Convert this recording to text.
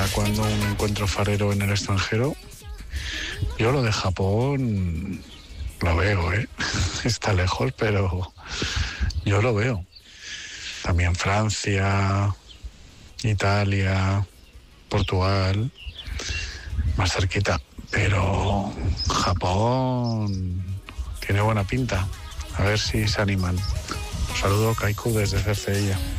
para cuando un encuentro farero en el extranjero. Yo lo de Japón lo veo, está lejos, pero yo lo veo. También Francia, Italia, Portugal, más cerquita. Pero Japón tiene buena pinta. A ver si se animan. Un saludo, Kaiku, desde Cercedilla.